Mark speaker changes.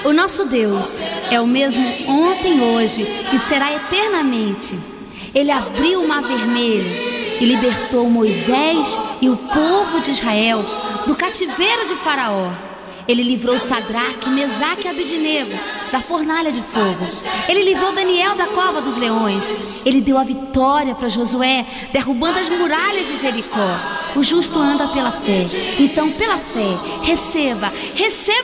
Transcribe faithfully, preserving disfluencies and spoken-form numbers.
Speaker 1: O nosso Deus é o mesmo ontem, hoje e será eternamente. Ele abriu o mar vermelho e libertou Moisés e o povo de Israel do cativeiro de Faraó. Ele livrou Sadraque, Mesaque e Abednego da fornalha de fogo. Ele livrou Daniel da cova dos leões. Ele deu a vitória para Josué, derrubando as muralhas de Jericó. O justo anda pela fé. Então, pela fé, receba, receba